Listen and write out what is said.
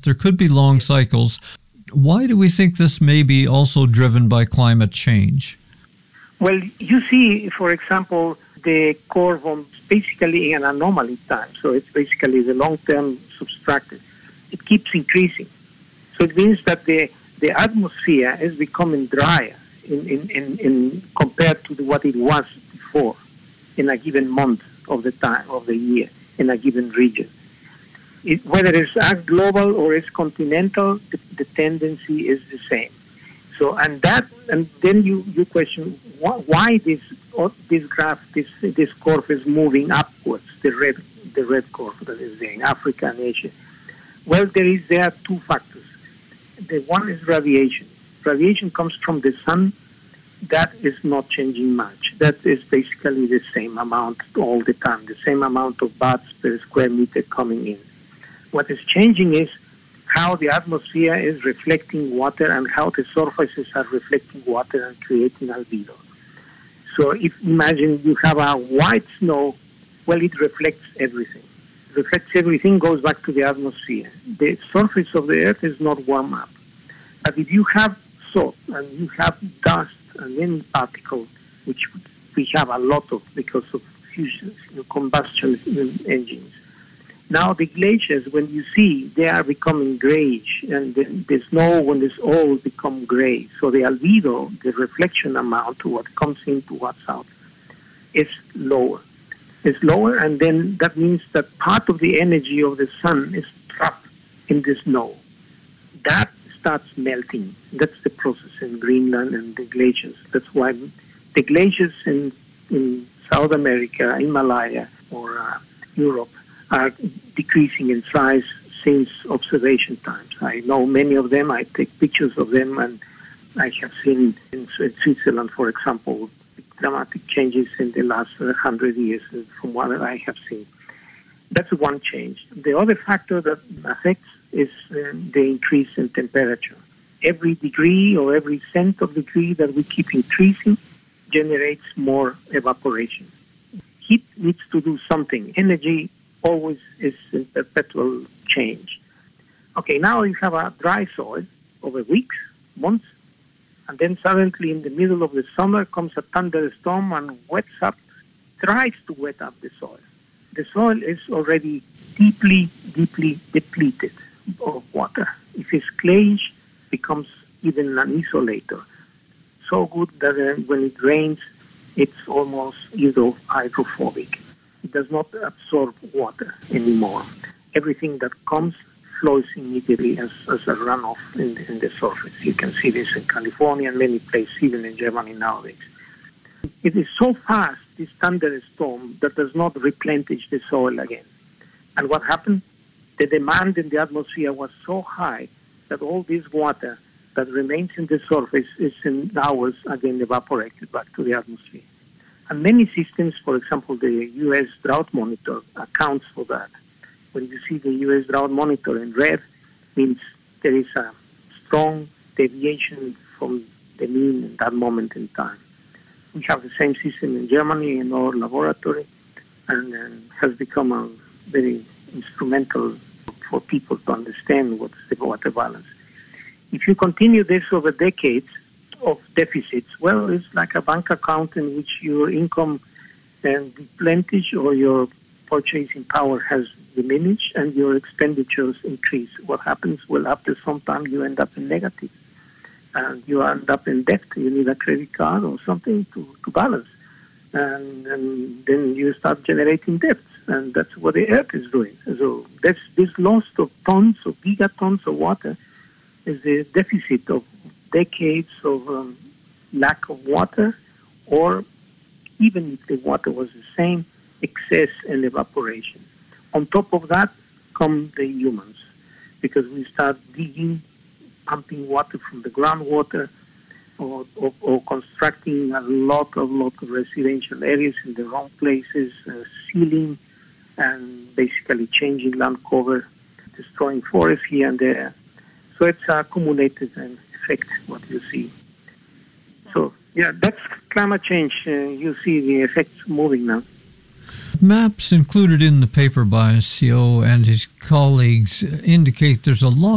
There could be long cycles. Why do we think this may be also driven by climate change? Well, you see, for example, the curve on basically an anomaly time. So it's basically the long-term subtracted. It keeps increasing. So it means that the atmosphere is becoming drier in compared to what it was before in a given month of the time of the year in a given region. Whether it's global or it's continental, the tendency is the same. So and then you question why this graph, this curve is moving upwards, the red curve that is there in Africa and Asia. Well, there are two factors. The one is radiation. Radiation comes from the sun. That is not changing much. That is basically the same amount all the time, the same amount of watts per square meter coming in. What is changing is how the atmosphere is reflecting water and how the surfaces are reflecting water and creating albedo. So if imagine you have a white snow, well, it reflects everything. Reflects everything, goes back to the atmosphere. The surface of the earth is not warm up. But if you have salt and you have dust and then particles, which we have a lot of because of fusion, combustion engines. Now the glaciers, when you see, they are becoming grayish, and the snow, when it's all become gray. So the albedo, the reflection amount to what comes in to what's out, is lower. It's lower, and then that means that part of the energy of the sun is trapped in the snow. That starts melting. That's the process in Greenland and the glaciers. That's why the glaciers in South America, Himalaya, or Europe are decreasing in size since observation times. I know many of them. I take pictures of them, and I have seen in Switzerland, for example, dramatic changes in the last 100 years from what I have seen. That's one change. The other factor that affects is the increase in temperature. Every degree or every cent of degree that we keep increasing generates more evaporation. Heat needs to do something. Energy always is in perpetual change. Okay, now you have a dry soil over weeks, months, and then suddenly in the middle of the summer comes a thunderstorm and tries to wet up the soil. The soil is already deeply, deeply depleted of water. If it's clayish, it becomes even an insulator. So good that when it rains, it's almost hydrophobic. It does not absorb water anymore. Everything that comes flows immediately as a runoff in the surface. You can see this in California and many places, even in Germany nowadays. It is so fast, this thunderstorm, that does not replenish the soil again. And what happened? The demand in the atmosphere was so high that all this water that remains in the surface is in hours again evaporated back to the atmosphere. And many systems, for example, the U.S. Drought Monitor accounts for that. When you see the U.S. Drought Monitor in red, means there is a strong deviation from the mean in that moment in time. We have the same system in Germany in our laboratory, and has become a very instrumental for people to understand what's the water balance. If you continue this over decades of deficits, well, it's like a bank account in which your income and replenish or your purchasing power has diminished and your expenditures increase. What happens? Well, after some time you end up in negative and you end up in debt. You need a credit card or something to balance. And then you start generating debts, and that's what the earth is doing. So this loss of tons, of gigatons of water is the deficit of decades of lack of water, or even if the water was the same, excess and evaporation. On top of that come the humans, because we start digging, pumping water from the groundwater, or constructing a lot of residential areas in the wrong places, sealing, and basically changing land cover, destroying forests here and there. So it's a accumulated effect, what you see. So, yeah, that's climate change. You see the effects moving now. Maps included in the paper by Ciot and his colleagues indicate there's a lot